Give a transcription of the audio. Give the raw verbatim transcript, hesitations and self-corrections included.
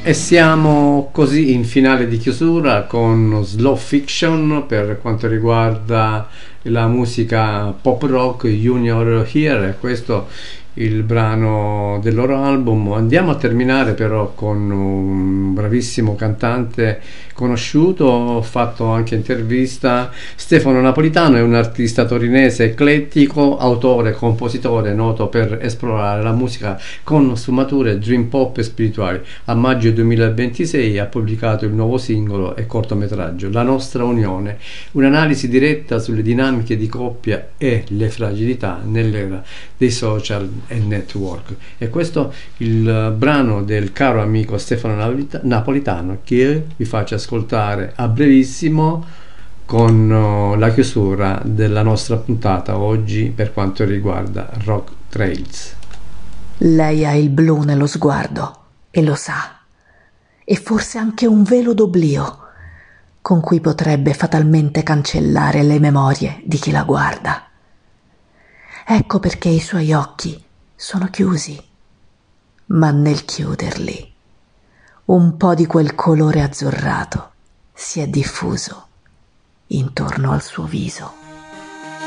E siamo così in finale di chiusura con Slow Fiction per quanto riguarda la musica pop rock Junior Here, questo il brano del loro album. Andiamo a terminare però con un bravissimo cantante conosciuto, ho fatto anche intervista. Stefano Napolitano è un artista torinese eclettico, autore e compositore noto per esplorare la musica con sfumature dream pop e spirituali. A maggio duemilaventisei ha pubblicato il nuovo singolo e cortometraggio La nostra unione, un'analisi diretta sulle dinamiche di coppia e le fragilità nell'era dei social e network. E questo il brano del caro amico Stefano Napolitano che vi faccio ascoltare a brevissimo con la chiusura della nostra puntata oggi per quanto riguarda Rock Trails. Lei ha il blu nello sguardo e lo sa, e forse anche un velo d'oblio con cui potrebbe fatalmente cancellare le memorie di chi la guarda. Ecco perché i suoi occhi sono chiusi, ma nel chiuderli un po' di quel colore azzurrato si è diffuso intorno al suo viso.